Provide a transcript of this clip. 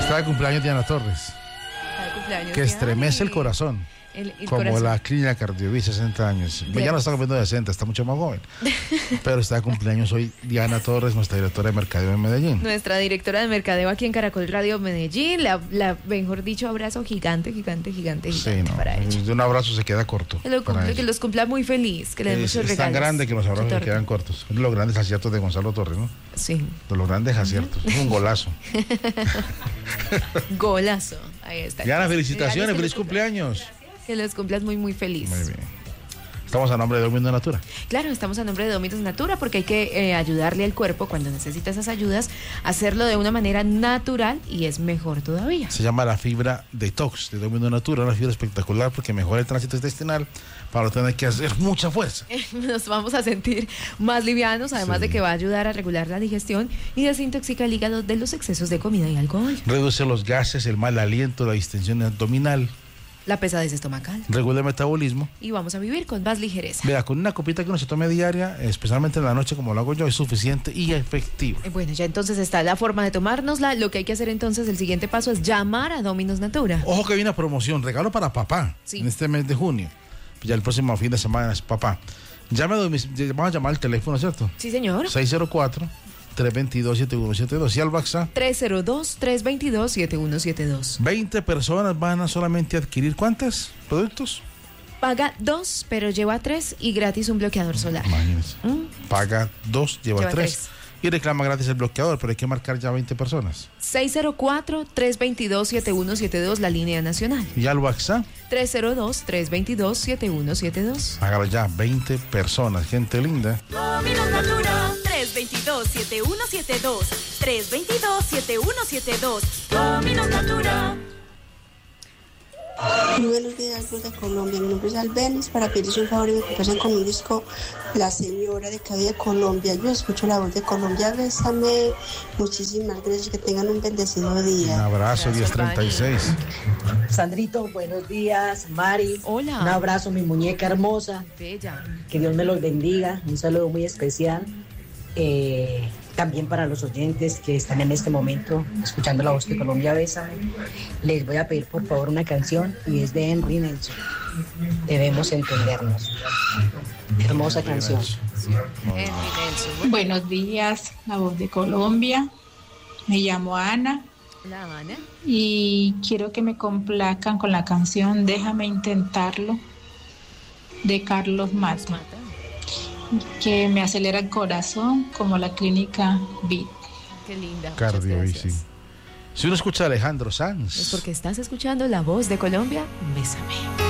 Está de cumpleaños Diana Torres, que estremece el corazón. Como corazón. La clínica Cardiovis, 60 años. Ya no está cumpliendo de 60, está mucho más joven. Pero está de cumpleaños hoy Diana Torres, nuestra directora de mercadeo en Medellín. Nuestra directora de mercadeo aquí en Caracol Radio Medellín. Mejor dicho, abrazo gigante sí, no, para ella. De un abrazo se queda corto. Que los cumpla muy feliz, que le dé muchos regalos. Es tan grande que los abrazos se quedan cortos. Es los grandes aciertos de Gonzalo Torres, ¿no? Sí. De los grandes aciertos. Es un golazo. Golazo. Ahí está. Diana, felicitaciones, feliz cumpleaños. Que los cumplas muy feliz. Muy bien. Estamos a nombre de Dominos Natura. Claro, estamos a nombre de Dominos Natura porque hay que ayudarle al cuerpo cuando necesita esas ayudas, hacerlo de una manera natural y es mejor todavía. Se llama la fibra detox de Dominos Natura, una fibra espectacular porque mejora el tránsito intestinal para no tener que hacer mucha fuerza. Nos vamos a sentir más livianos, además de que va a ayudar a regular la digestión y desintoxica el hígado de los excesos de comida y alcohol. Reduce los gases, el mal aliento, la distensión abdominal. La pesadez estomacal. Regula el metabolismo. Y vamos a vivir con más ligereza. Vea, con una copita que uno se tome diaria, especialmente en la noche como lo hago yo, es suficiente y efectivo. Bueno, ya entonces está la forma de tomárnosla. Lo que hay que hacer entonces, el siguiente paso es llamar a Dominos Natura. Ojo que viene una promoción, regalo para papá, sí, en este mes de junio. Ya el próximo fin de semana es papá. Vamos a llamar al teléfono, ¿cierto? Sí, señor. 604-322-7172. ¿Y al WhatsApp? 302-322-7172. 20 personas van a solamente adquirir ¿cuántos productos? Paga 2, pero lleva 3 y gratis un bloqueador solar. Imagínense. Paga 2, lleva 3. Y reclama gratis el bloqueador, pero hay que marcar ya 20 personas. 604-322-7172, la línea nacional. ¿Y al WhatsApp? 302-322-7172. Hágalo ya, 20 personas, gente linda. Dominos Natura, 322-7172. 322-7172. Dominos Natura. Muy buenos días, de Colombia. Mi nombre es Albenis. Para pedirles un favor y me compartan con mi disco La Señora de Cali de Colombia. Yo escucho la voz de Colombia. Bésame. Muchísimas gracias. Que tengan un bendecido día. Un abrazo, 1036. Sandrito, buenos días. Mari. Hola. Un abrazo, mi muñeca hermosa. Bella. Que Dios me los bendiga. Un saludo muy especial. También para los oyentes que están en este momento escuchando la voz de Colombia, Bésame, les voy a pedir por favor una canción y es de Henry Nelson, Debemos Entendernos. Hermosa canción. Henry Nelson. Buenos días, la voz de Colombia. Me llamo Ana. Hola, Ana. Y quiero que me complazcan con la canción Déjame Intentarlo de Carlos Mata, que me acelera el corazón como la clínica Beat. Qué linda. Cardiovis, sí. Si uno escucha a Alejandro Sanz, es porque estás escuchando la voz de Colombia. Bésame.